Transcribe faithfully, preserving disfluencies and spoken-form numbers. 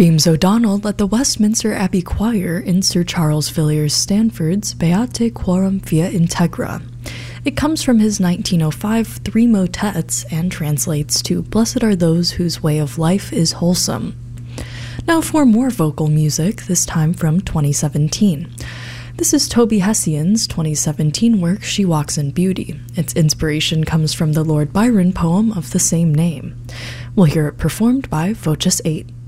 James O'Donnell led the Westminster Abbey Choir in Sir Charles Villiers Stanford's Beate Quorum Via Integra. It comes from his nineteen oh five Three Motets and translates to "Blessed are those whose way of life is wholesome." Now for more vocal music, this time from twenty seventeen. This is Toby Hessian's twenty seventeen work, She Walks in Beauty. Its inspiration comes from the Lord Byron poem of the same name. We'll hear it performed by Voces eight.